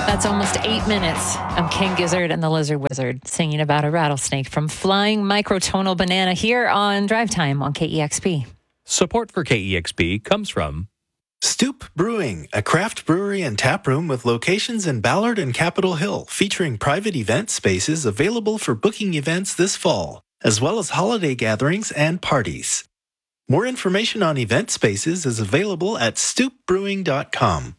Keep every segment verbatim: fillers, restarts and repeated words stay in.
That's almost eight minutes of King Gizzard and the Lizard Wizard singing about a rattlesnake from Flying Microtonal Banana here on Drive Time on K E X P. Support for K E X P comes from Stoop Brewing, a craft brewery and tap room with locations in Ballard and Capitol Hill, featuring private event spaces available for booking events this fall, as well as holiday gatherings and parties. More information on event spaces is available at stoop brewing dot com.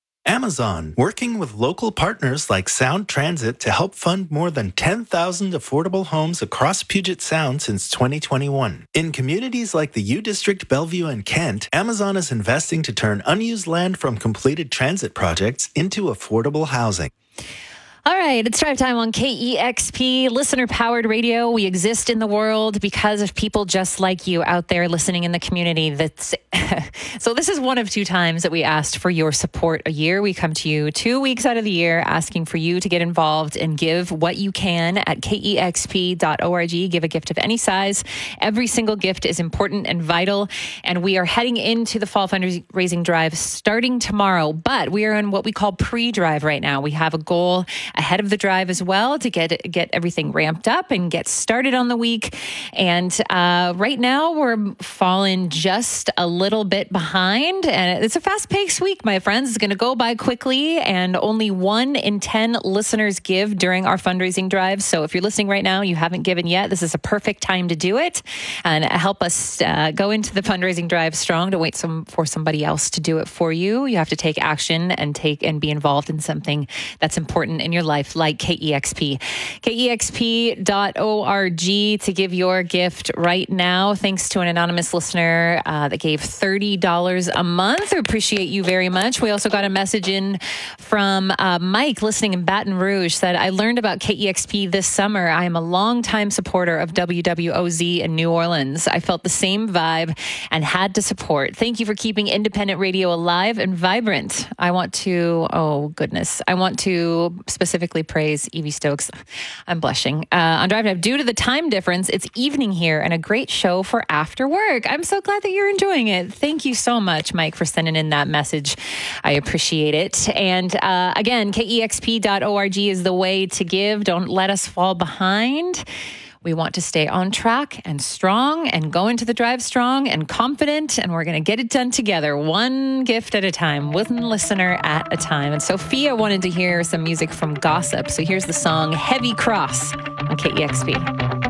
Amazon, working with local partners like Sound Transit to help fund more than ten thousand affordable homes across Puget Sound since twenty twenty-one. In communities like the U District, Bellevue, and Kent, Amazon is investing to turn unused land from completed transit projects into affordable housing. All right, it's Drive Time on K E X P, listener-powered radio. We exist in the world because of people just like you out there listening in the community. That's so this is one of two times that we asked for your support a year. We come to you two weeks out of the year asking for you to get involved and give what you can at K E X P dot org. Give a gift of any size. Every single gift is important and vital, and we are heading into the fall fundraising drive starting tomorrow, but we are in what we call pre-drive right now. We have a goal ahead of the drive as well to get get everything ramped up and get started on the week. And uh, right now we're falling just a little bit behind, and it's a fast-paced week, my friends. It's going to go by quickly, and only one in ten listeners give during our fundraising drive. So if you're listening right now, you haven't given yet, this is a perfect time to do it and help us uh, go into the fundraising drive strong. To wait some for somebody else to do it for you. You have to take action and take and be involved in something that's important in your life, like K E X P. K E X P dot org to give your gift right now. Thanks to an anonymous listener uh, that gave thirty dollars a month. We appreciate you very much. We also got a message in from uh, Mike listening in Baton Rouge, said, I learned about K E X P this summer. I am a longtime supporter of W W O Z in New Orleans. I felt the same vibe and had to support. Thank you for keeping independent radio alive and vibrant. I want to, oh goodness, I want to specifically praise Evie Stokes. I'm blushing. Uh, on Drive Time, due to the time difference, it's evening here and a great show for after work. I'm so glad that you're enjoying it. Thank you so much, Mike, for sending in that message. I appreciate it. And uh, again, K E X P dot org is the way to give. Don't let us fall behind. We want to stay on track and strong and go into the drive strong and confident, and we're going to get it done together, one gift at a time, one listener at a time. And Sophia wanted to hear some music from Gossip, so here's the song Heavy Cross on K E X P.